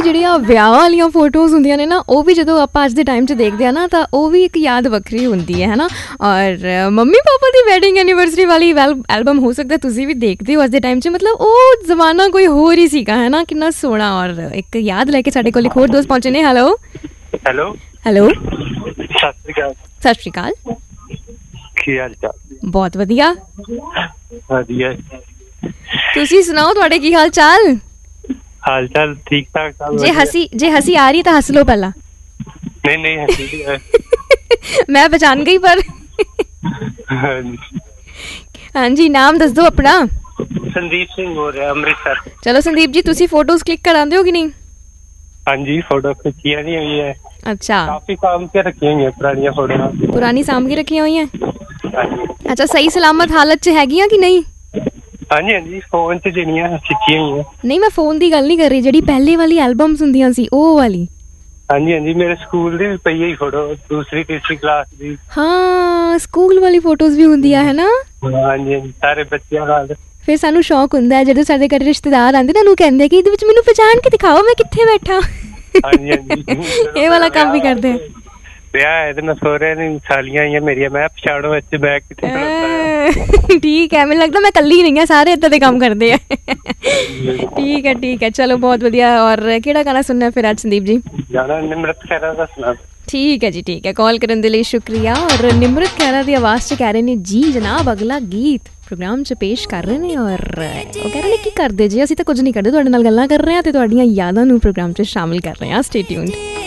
ਜਿਹੜੀਆਂ ਵਿਆਹ ਵਾਲੀਆਂ ਫੋਟੋਜ਼ ਹੁੰਦੀਆਂ ਨੇ ਨਾ, ਉਹ ਵੀ ਜਦੋਂ ਆਪਾਂ ਅੱਜ ਦੇ ਟਾਈਮ 'ਚ ਦੇਖਦੇ ਹਾਂ ਨਾ, ਤਾਂ ਉਹ ਵੀ ਇੱਕ ਯਾਦ ਵੱਖਰੀ ਹੁੰਦੀ ਹੈ ਨਾ। ਔਰ ਮੰਮੀ ਪਾਪਾ ਦੀ ਵੈਡਿੰਗ ਐਨੀਵਰਸਰੀ ਵਾਲੀ ਐਲਬਮ ਹੋ ਸਕਦਾ ਤੁਸੀਂ ਵੀ ਦੇਖਦੇ ਹੋ ਅੱਜ ਦੇ ਟਾਈਮ 'ਚ। ਮਤਲਬ ਉਹ ਜ਼ਮਾਨਾ ਕੋਈ ਹੋਰ ਹੀ ਸੀਗਾ, ਹੈ ਨਾ, ਕਿੰਨਾ ਸੋਹਣਾ। ਔਰ ਇੱਕ ਯਾਦ ਲੈ ਕੇ ਸਾਡੇ ਕੋਲ ਇੱਕ ਹੋਰ ਦੋਸਤ ਪਹੁੰਚੇ ਨੇ। ਹੈਲੋ ਹੈਲੋ ਹੈਲੋ, ਸਤਿ ਸ਼੍ਰੀ ਅਕਾਲ। ਸਤਿ ਸ਼੍ਰੀ ਅਕਾਲ। ਕੀ ਹਾਲ ਚਾਲ? ਬਹੁਤ ਵਧੀਆ ਵਧੀਆ। ਤੁਸੀਂ ਸੁਣਾਓ, ਤੁਹਾਡੇ ਕੀ ਹਾਲ ਚਾਲ? ਹਾਲ ਚਾਲ ਠੀਕ ਠਾਕ ਸਭ। ਜੇ ਹੱਸੀ ਆ ਰਹੀ ਤਾਂ ਹੱਸ ਲਓ ਪਹਿਲਾਂ। ਨਹੀਂ ਹੱਸੀ ਮੈਂ ਪਛਾਣ ਗਈ ਪਰ। ਹਾਂਜੀ, ਨਾਮ ਦੱਸ ਦਿਓ ਆਪਣਾ। ਸੰਦੀਪ ਸਿੰਘ ਹੋ ਰਿਹਾ, ਅੰਮ੍ਰਿਤਸਰ। ਚਲੋ ਸੰਦੀਪ ਜੀ, ਤੁਸੀਂ ਫੋਟੋਜ਼ ਕਲਿੱਕ ਕਰਾਉਂਦੇ ਹੋ ਕਿ ਨਹੀਂ? ਹਾਂਜੀ, ਫੋਟੋ ਖਿੱਚੀਆਂ ਨਹੀਂ ਹੋਈ ਹੈ। ਅੱਛਾ, ਕਾਫੀ ਸਾਂਭ ਕੇ ਰੱਖੀਆਂ ਹੋਈਆਂ ਪੁਰਾਣੀਆਂ ਫੋਟੋਆਂ। ਪੁਰਾਣੀ ਸਾਂਭ ਕੇ ਰੱਖੀਆਂ ਹੋਈਆਂ। ਹਾਂਜੀ ਅੱਛਾ, ਸਹੀ ਸਲਾਮਤ ਹਾਲਤ 'ਚ ਹੈਗੀਆਂ ਕਿ ਨਹੀਂ? ਹਾਂਜੀ ਫੋਨ 'ਚ ਜਿਹੜੀਆਂ ਖਿੱਚੀਆਂ ਹੋਈਆਂ। ਨਹੀਂ, ਮੈਂ ਫੋਨ ਦੀ ਗੱਲ ਨਹੀਂ ਕਰ ਰਹੀ, ਜਿਹੜੀ ਪਹਿਲੇ ਵਾਲੀ ਐਲਬਮਸ ਹੁੰਦੀਆਂ ਸੀ ਉਹ ਵਾਲੀ। ਹਾਂਜੀ ਮੇਰੇ ਸਕੂਲ ਦੀ ਵੀ ਪਈ ਹੋਈ ਫੋਟੋ, ਦੂਸਰੀ ਤੀਸਰੀ ਕਲਾਸ ਦੀ। ਹਾਂ, ਸਕੂਲ ਵਾਲੀ ਫੋਟੋਜ਼ ਵੀ ਹੁੰਦੀਆਂ ਹੈ ਨਾ। ਹਾਂਜੀ ਸਾਰੇ ਬੱਚਿਆਂ ਨਾਲ। ਫਿਰ ਸਾਨੂੰ ਸ਼ੌਕ ਹੁੰਦਾ ਹੈ ਜਦੋਂ ਸਾਡੇ ਘਰ ਰਿਸ਼ਤੇਦਾਰ ਆਉਂਦੇ ਨਾ, ਉਹਨੂੰ ਕਹਿੰਦੇ ਕਿ ਇਹਦੇ ਵਿੱਚ ਮੈਨੂੰ ਪਛਾਣ ਕੇ ਦਿਖਾਓ ਮੈਂ ਕਿੱਥੇ ਬੈਠਾ। ਹਾਂਜੀ ਇਹ ਵਾਲਾ ਕੰਮ ਵੀ ਕਰਦੇ ਆ। ਵਿਆਹ ਹੈ ਤੇ ਮੈਂ ਸਹੁਰੇ ਦੀ ਸਾਲੀਆਂ ਆਈਆਂ ਮੇਰੀਆਂ, ਮੈਂ ਪਛਾਣੋ ਇੱਥੇ ਬੈਗ ਕਿੱਥੇ ਖਲੋਤਾ। ਠੀਕ ਹੈ, ਮੈਨੂੰ ਲੱਗਦਾ ਮੈਂ ਇਕੱਲੀ ਨਹੀਂ ਹਾਂ, ਸਾਰੇ ਏਦਾਂ ਦੇ ਕੰਮ ਕਰਦੇ ਆ। ਠੀਕ ਹੈ, ਚਲੋ ਬਹੁਤ ਵਧੀਆ। ਔਰ ਕਿਹੜਾ ਗਾਣਾ ਸੁਣਨਾ ਫਿਰ ਅੱਜ ਸੰਦੀਪ ਜੀ? ਗਾਣਾ ਨਿਮਰਤ ਖਹਿਰਾ ਦਾ ਸੁਣਾ। ਠੀਕ ਹੈ, ਕਾਲ ਕਰਨ ਦੇ ਲਈ ਸ਼ੁਕਰੀਆ। ਔਰ ਨਿਮਰਤ ਖਹਿਰਾ ਦੀ ਆਵਾਜ਼ 'ਚ ਕਹਿ ਰਹੇ ਨੇ ਜੀ ਜਨਾਬ ਅਗਲਾ ਗੀਤ ਪ੍ਰੋਗਰਾਮ 'ਚ ਪੇਸ਼ ਕਰ ਰਹੇ ਨੇ। ਔਰ ਉਹ ਕਹਿ ਰਹੇ ਨੇ ਕੀ ਕਰਦੇ ਜੀ? ਅਸੀਂ ਤਾਂ ਕੁਝ ਨਹੀਂ ਕਰਦੇ, ਤੁਹਾਡੇ ਨਾਲ ਗੱਲਾਂ ਕਰ ਰਹੇ ਹਾਂ ਤੇ ਤੁਹਾਡੀਆਂ ਯਾਦਾਂ ਨੂੰ ਪ੍ਰੋਗਰਾਮ 'ਚ ਸ਼ਾਮਿਲ ਕਰ ਰਹੇ ਹਾਂ। Stay tuned.